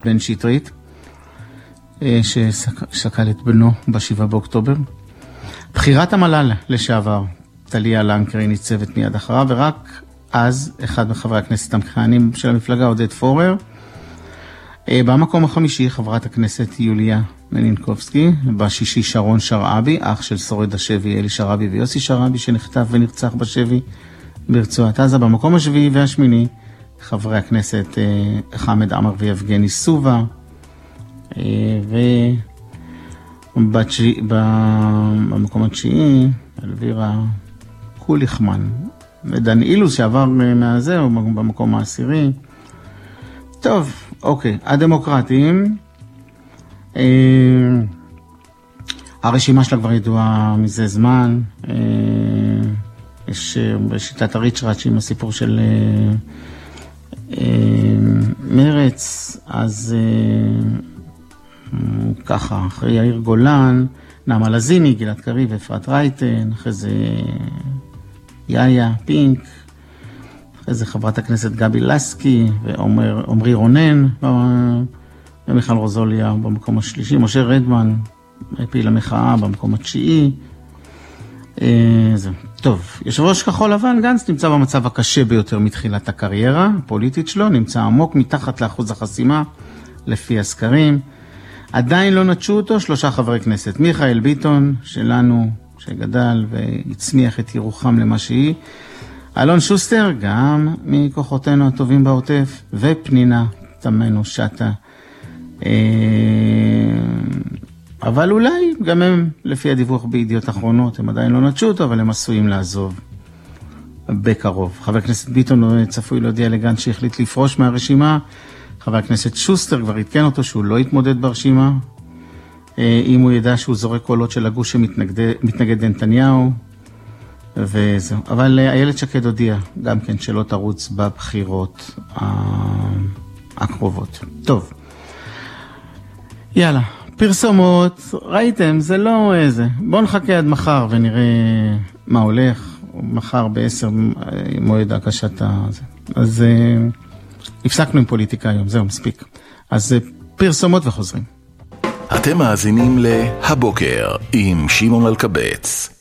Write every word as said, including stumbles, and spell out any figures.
בן שטרית, ששקל את בנו בשבעה באוקטובר. בחירת המל"ל לשעבר, טליה לנקרי ניצבת מיד אחריו, ורק אז אחד מחברי הכנסת המכהנים של המפלגה, עודד פורר. במקום החמישי, חברת הכנסת יוליה מלינקובסקי, בשישי שרון שרעבי, אח של שורד השבי אלי שרעבי ויוסי שרעבי, שנחטף ונרצח בשבי ברצועת עזה. במקום השביעי והשמיני, חברי הכנסת חמד עמר ויבגני סובה, ובמקום התשיעי, אלווירה קוליכמן, ודן אילוז שעבר מהזה, הוא במקום העשירי. טוב, אוקיי, הדמוקרטים, אה, הרשימה שלה כבר ידועה מזה זמן, אה, יש בשיטת הריצ'ראץ' עם הסיפור של אה, אה, מרץ, אז אה, ככה, אחרי יאיר גולן, נעמה לזימי, גלעד קריב, אפרת רייטן, אחרי זה יאיה, פינק, אחרי זה חברת הכנסת גבי לסקי, ועומרי רונן, ומיכל רוזוליה במקום השלישי, משה רדמן, פעיל המחאה במקום התשיעי. טוב, יושב ראש כחול לבן, גנץ, נמצא במצב הקשה ביותר מתחילת הקריירה הפוליטית שלו, נמצא עמוק מתחת לאחוז החסימה, לפי הסקרים. עדיין לא נטשו אותו שלושה חברי כנסת, מיכאל ביטון שלנו, שגדל והצמיח את ירוחם למה שהיא, אלון שוסטר, גם מכוחותינו הטובים בעוטף, ופנינה תמנו שטה. אבל אולי גם הם, לפי הדיווח בידיעות אחרונות, הם עדיין לא נטשו אותו, אבל הם עשויים לעזוב בקרוב. חבר הכנסת ביטון צפוי להודיע לגנץ שהחליט לפרוש מהרשימה. חבר הכנסת שוסטר כבר התקן אותו שהוא לא יתמודד ברשימה, אם הוא ידע שהוא זורק קולות של הגוש שמתנגד לנתניהו, וזהו. אבל איילת שקד הודיע גם כן שלא תרוץ בבחירות הקרובות. טוב, יאללה, פרסומות, ראיתם, זה לא איזה. בואו נחכה עד מחר ונראה מה הולך. מחר בעשר מועד הקשת הזה. אז הפסקנו עם פוליטיקה היום, זהו, מספיק. אז פרסומות וחוזרים. אתם מאזינים להבוקר עם שמעון אלקבץ.